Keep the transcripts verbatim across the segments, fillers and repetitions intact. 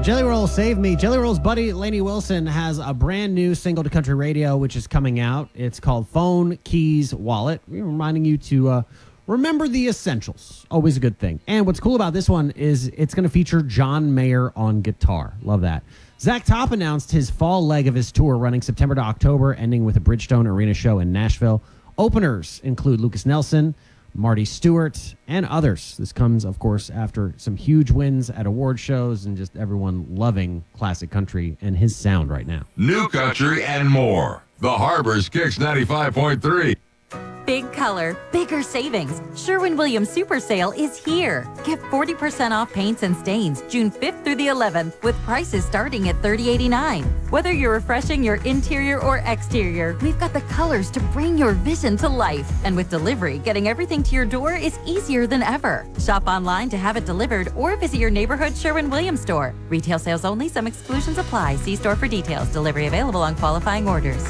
Jelly Roll, Save Me. Jelly Roll's buddy, Lainey Wilson, has a brand new single to country radio, which is coming out. It's called Phone, Keys, Wallet. We're reminding you to uh, remember the essentials. Always a good thing. And what's cool about this one is it's going to feature John Mayer on guitar. Love that. Zach Top announced his fall leg of his tour running September to October, ending with a Bridgestone Arena show in Nashville. Openers include Lucas Nelson, Marty Stewart, and others. This comes, of course, after some huge wins at award shows and just everyone loving classic country and his sound right now. New country and more. The Harbor's Kicks ninety-five point three. Big color, bigger savings. Sherwin-Williams Super Sale is here. Get forty percent off paints and stains June fifth through the eleventh with prices starting at thirty eighty-nine. Whether you're refreshing your interior or exterior, we've got the colors to bring your vision to life. And with delivery, getting everything to your door is easier than ever. Shop online to have it delivered or visit your neighborhood Sherwin-Williams store. Retail sales only. Some exclusions apply. See store for details. Delivery available on qualifying orders.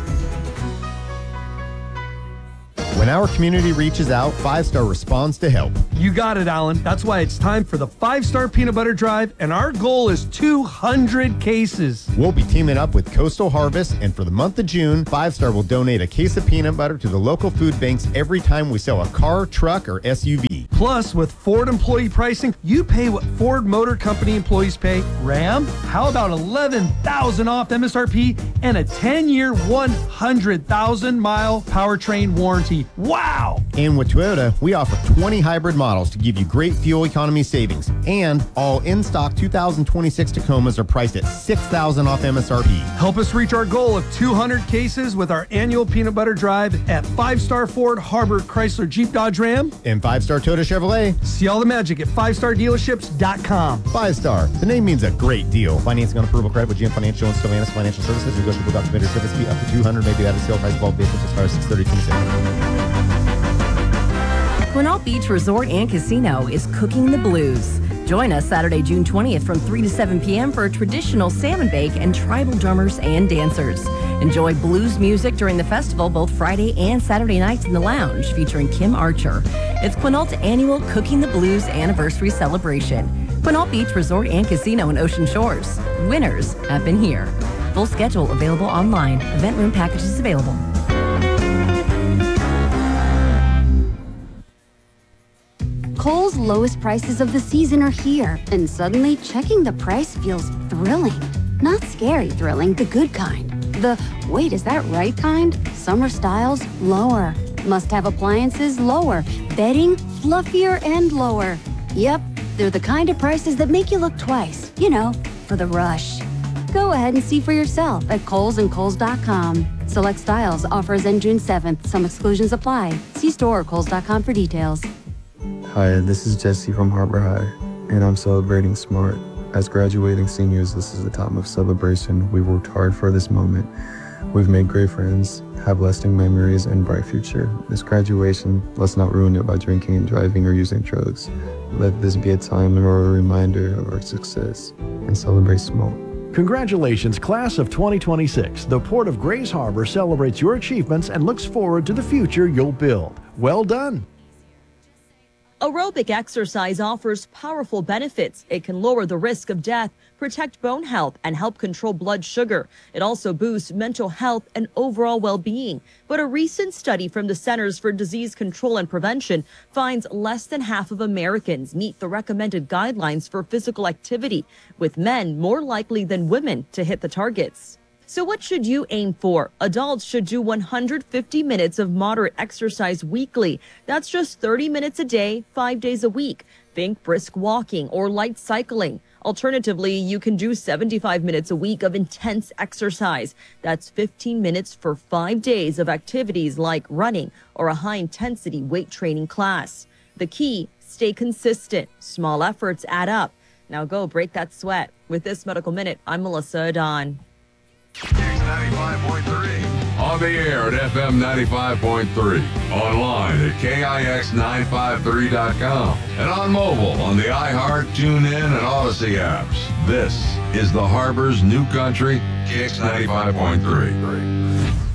When our community reaches out, Five Star responds to help. You got it, Alan. That's why it's time for the Five Star Peanut Butter Drive, and our goal is two hundred cases. We'll be teaming up with Coastal Harvest, and for the month of June, Five Star will donate a case of peanut butter to the local food banks every time we sell a car, truck, or S U V. Plus, with Ford employee pricing, you pay what Ford Motor Company employees pay. Ram, how about eleven thousand dollars off M S R P and a ten-year, one hundred thousand mile powertrain warranty? Wow! And with Toyota, we offer twenty hybrid models to give you great fuel economy savings. And all in-stock two thousand twenty-six Tacomas are priced at six thousand dollars off M S R P. Help us reach our goal of two hundred cases with our annual Peanut Butter Drive at Five Star Ford, Harbor, Chrysler, Jeep, Dodge, Ram. And Five Star Toyota Chevrolet. See all the magic at five star dealerships dot com. Five Star. The name means a great deal. Financing on approval credit with G M Financial and Stellantis Financial Services. Negotiable documentary service fee up to two hundred dollars. Maybe that is sale price of all vehicles as far as six thirty twenty-six. Quinault Beach Resort and Casino is cooking the blues. Join us Saturday, June twentieth from three to seven p.m. for a traditional salmon bake and tribal drummers and dancers. Enjoy blues music during the festival both Friday and Saturday nights in the lounge featuring Kim Archer. It's Quinault's annual Cooking the Blues anniversary celebration. Quinault Beach Resort and Casino in Ocean Shores. Winners have been here. Full schedule available online. Event room packages available. Kohl's lowest prices of the season are here, and suddenly checking the price feels thrilling. Not scary thrilling, the good kind. The, wait, is that right kind? Summer styles, lower. Must-have appliances, lower. Bedding, fluffier and lower. Yep, they're the kind of prices that make you look twice. You know, for the rush. Go ahead and see for yourself at Kohl's and Kohl's dot com. Select styles, offers end June seventh. Some exclusions apply. See store or Kohl's dot com for details. Hi, this is Jesse from Harbor High, and I'm celebrating SMART. As graduating seniors, this is a time of celebration. We've worked hard for this moment. We've made great friends, have lasting memories, and bright future. This graduation, let's not ruin it by drinking and driving or using drugs. Let this be a time or a reminder of our success, and celebrate SMART. Congratulations, class of twenty twenty-six. The Port of Grays Harbor celebrates your achievements and looks forward to the future you'll build. Well done. Aerobic exercise offers powerful benefits. It can lower the risk of death, protect bone health, and help control blood sugar. It also boosts mental health and overall well-being. But a recent study from the Centers for Disease Control and Prevention finds less than half of Americans meet the recommended guidelines for physical activity, with men more likely than women to hit the targets. So what should you aim for? Adults should do one hundred fifty minutes of moderate exercise weekly. That's just thirty minutes a day, five days a week. Think brisk walking or light cycling. Alternatively, you can do seventy-five minutes a week of intense exercise. That's fifteen minutes for five days of activities like running or a high-intensity weight training class. The key, stay consistent. Small efforts add up. Now go break that sweat. With this Medical Minute, I'm Melissa Adon. Kicks ninety-five point three. On the air at F M ninety-five point three. Online at K I X nine five three dot com. And on mobile on the iHeart, TuneIn, and Odyssey apps. This is the Harbor's new country, Kicks ninety-five point three.